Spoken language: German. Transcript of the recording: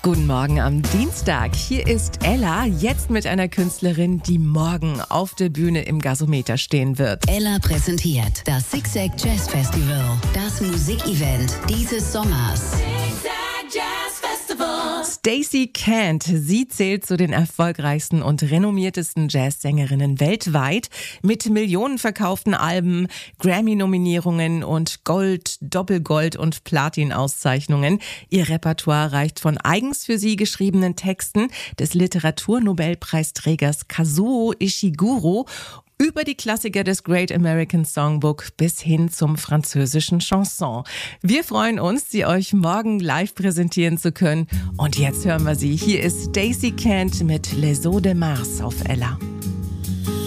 Guten Morgen am Dienstag. Hier ist Ella, jetzt mit einer Künstlerin, die morgen auf der Bühne im Gasometer stehen wird. Ella präsentiert das Zigzag Jazz Festival, das Musikevent dieses Sommers. Stacey Kent, sie zählt zu den erfolgreichsten und renommiertesten Jazzsängerinnen weltweit mit Millionen verkauften Alben, Grammy-Nominierungen und Gold, Doppelgold und Platin-Auszeichnungen. Ihr Repertoire reicht von eigens für sie geschriebenen Texten des Literaturnobelpreisträgers Kazuo Ishiguro über die Klassiker des Great American Songbook bis hin zum französischen Chanson. Wir freuen uns, sie euch morgen live präsentieren zu können. Und jetzt hören wir sie. Hier ist Stacey Kent mit Les Eaux de Mars auf Ella.